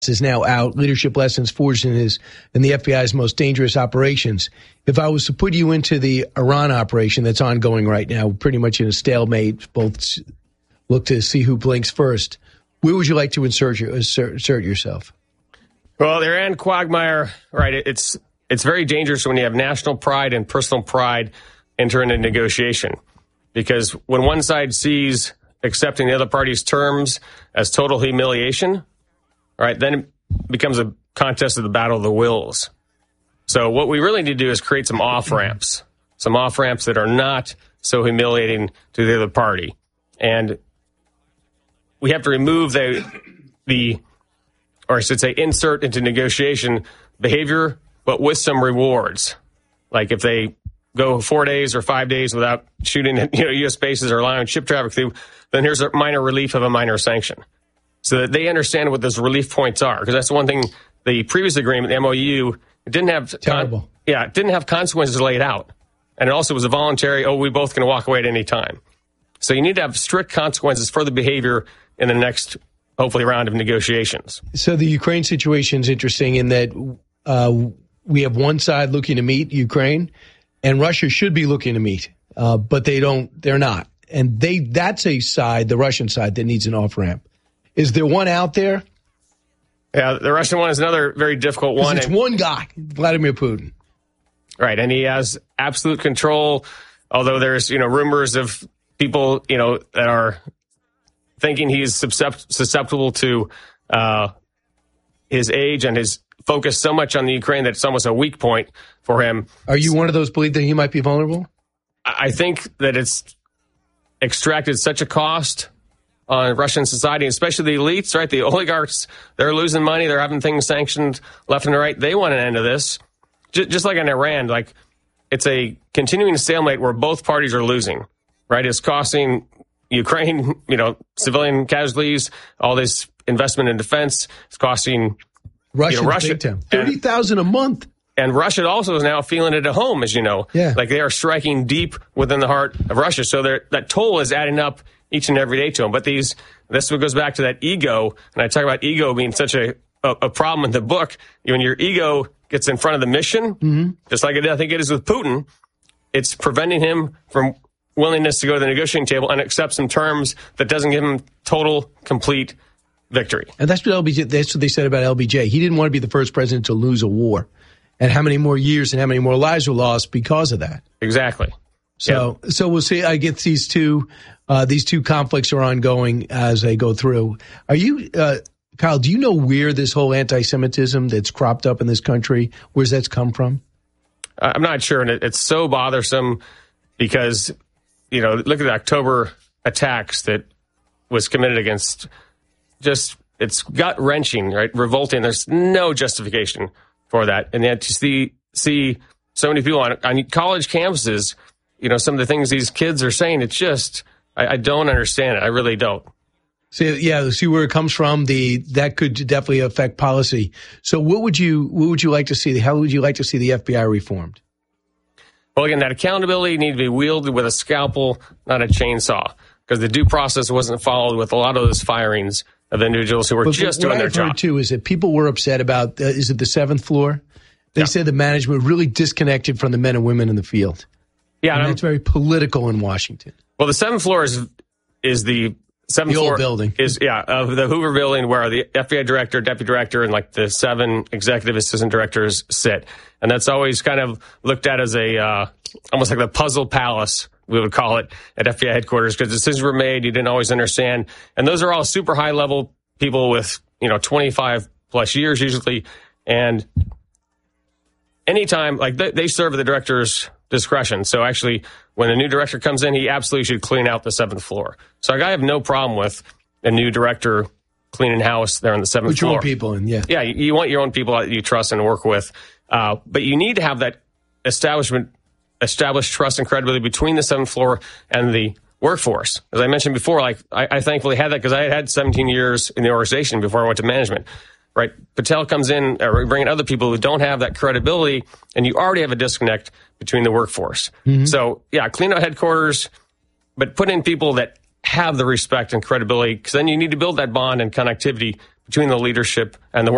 is now out. Leadership lessons forged in the FBI's most dangerous operations. If I was to put you into the Iran operation that's ongoing right now, pretty much in a stalemate, both look to see who blinks first, where would you like to insert yourself? Well, the Iran quagmire, right, it's very dangerous when you have national pride and personal pride enter into negotiation. Because when one side sees accepting the other party's terms as total humiliation, right, then it becomes a contest of the battle of the wills. So what we really need to do is create some off-ramps that are not so humiliating to the other party. And we have to remove insert into negotiation behavior, but with some rewards. Like if they go 4 days or 5 days without shooting at U.S. bases or allowing ship traffic through, then here's a minor relief of a minor sanction. So that they understand what those relief points are. Because that's one thing, the previous agreement, the MOU, it didn't have it didn't have consequences laid out. And it also was a voluntary, we both can walk away at any time. So you need to have strict consequences for the behavior in the next, hopefully, round of negotiations. So the Ukraine situation is interesting in that we have one side looking to meet Ukraine, and Russia should be looking to meet, but they're not. And that's a side, the Russian side, that needs an off-ramp. Is there one out there? Yeah, the Russian one is another very difficult one. It's one guy, Vladimir Putin. Right, and he has absolute control, although there's, rumors of people, that are thinking he's susceptible to his age and his focus so much on the Ukraine that it's almost a weak point for him. Are you one of those believe that he might be vulnerable? I think that it's extracted such a cost on Russian society, especially the elites, right? The oligarchs, they're losing money. They're having things sanctioned left and right. They want an end to this. Just like in Iran, like it's a continuing stalemate where both parties are losing, right? It's costing Ukraine, civilian casualties, all this investment in defense. It's costing Russia $30,000 a month. And Russia also is now feeling it at home, as you know. Yeah. Like they are striking deep within the heart of Russia. So that toll is adding up each and every day to them. But this goes back to that ego. And I talk about ego being such a problem in the book. When your ego gets in front of the mission, just like I think it is with Putin, it's preventing him from willingness to go to the negotiating table and accept some terms that doesn't give him total, complete victory. And that's what they said about LBJ. He didn't want to be the first president to lose a war. And how many more years and how many more lives were lost because of that? Exactly. So we'll see. I get these two conflicts are ongoing as they go through. Are you, Kyle, do you know where this whole anti-Semitism that's cropped up in this country, where's that's come from? I'm not sure. And it's so bothersome because, look at the October attacks that was committed against it's gut-wrenching, right? Revolting. There's no justification for that. And yet to see so many people on college campuses, some of the things these kids are saying, it's just, I don't understand it. I really don't. See where it comes from. That could definitely affect policy. So what would you like to see? How would you like to see the FBI reformed? Well, again, that accountability needs to be wielded with a scalpel, not a chainsaw, because the due process wasn't followed with a lot of those firings of individuals who were just doing their job. What I've heard, too, is that people were upset about, is it the 7th floor? They said the management really disconnected from the men and women in the field. Yeah, and that's very political in Washington. Well, the 7th floor is the 7th floor old building. Of the Hoover building where the FBI director, deputy director, and like the 7 executive assistant directors sit. And that's always kind of looked at as almost like the puzzle palace, we would call it, at FBI headquarters, because decisions were made you didn't always understand. And those are all super high level people with, 25 plus years usually. And anytime, like they serve at the director's discretion. So actually, when a new director comes in, he absolutely should clean out the 7th floor. So I have no problem with a new director cleaning house there on the 7th floor. Put your own people in, yeah. Yeah, you want your own people that you trust and work with. But you need to have that established trust and credibility between the 7th floor and the workforce. As I mentioned before, I thankfully had that because I had 17 years in the organization before I went to management. Right, Patel comes in, bringing other people who don't have that credibility, and you already have a disconnect between the workforce. Mm-hmm. So, clean out headquarters, but put in people that have the respect and credibility, because then you need to build that bond and connectivity between the leadership and the